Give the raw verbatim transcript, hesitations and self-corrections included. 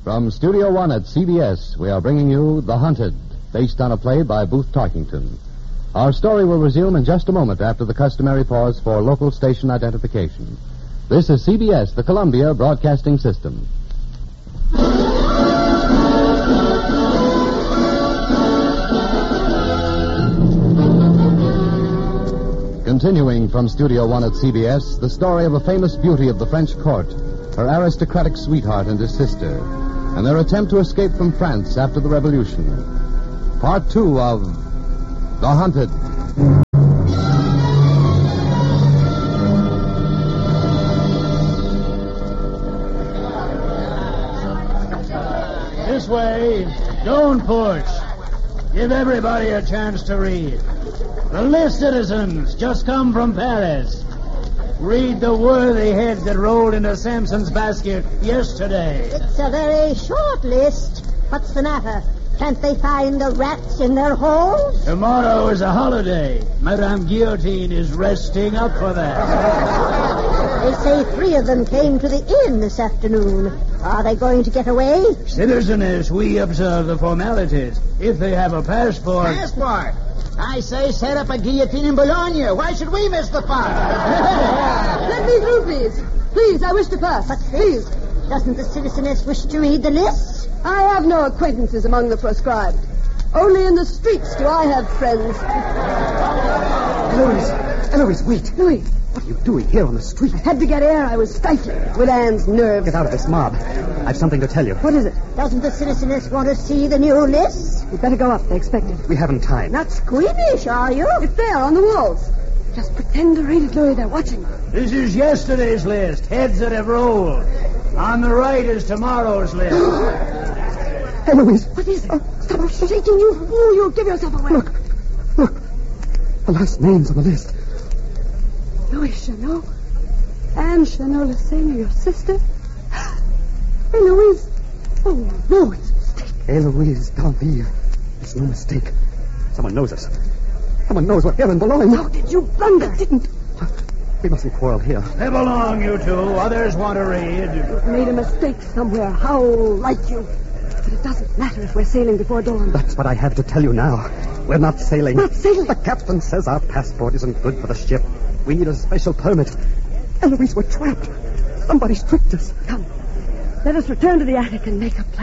From Studio One at C B S, we are bringing you The Hunted, based on a play by Booth Tarkington. Our story will resume in just a moment after the customary pause for local station identification. This is C B S, the Columbia Broadcasting System. Continuing from Studio One at C B S, the story of a famous beauty of the French court, her aristocratic sweetheart and his sister, and their attempt to escape from France after the Revolution. Part two of The Hunted. This way. Don't push. Give everybody a chance to read. The list, citizens, just come from Paris. Read the worthy head that rolled into Samson's basket yesterday. It's a very short list. What's the matter? Can't they find the rats in their holes? Tomorrow is a holiday. Madame Guillotine is resting up for that. They say three of them came to the inn this afternoon. Are they going to get away? Citizeness, we observe the formalities. If they have a passport... Passport? I say set up a guillotine in Bologna. Why should we miss the fun? Let me through, please. Please, I wish to pass. But please, doesn't the citizeness wish to read the list? I have no acquaintances among the proscribed. Only in the streets do I have friends. Eloise! Eloise, wait. Louis. What are you doing here on the street? I had to get air. I was stifling with Anne's nerves. Get out of this mob. I've something to tell you. What is it? Doesn't the citizeness want to see the new list? You'd better go up. They expect it. We haven't time. Not squeamish, are you? It's there on the walls. Just pretend to read it, Louis. They're watching. This is yesterday's list. Heads that have rolled. On the right is tomorrow's list. Eloise! What is it? Oh, stop shaking, you fool. You'll give yourself away. Look. Look. The last names on the list. Louis Chanot. Anne Chanot-Lessegne, your sister. Eloise. Oh, no, it's a mistake. Eloise D'Anville. It's no mistake. Someone knows us. Someone knows we're here in Boulogne. How did you blunder? I didn't. We mustn't quarrel here. Live along, you two. Others want to read. You've made a mistake somewhere. How like you. But it doesn't matter if we're sailing before dawn. That's what I have to tell you now. We're not sailing. Not sailing? The captain says our passport isn't good for the ship. We need a special permit. Eloise, we're trapped. Somebody's tricked us. Come. Let us return to the attic and make a plan.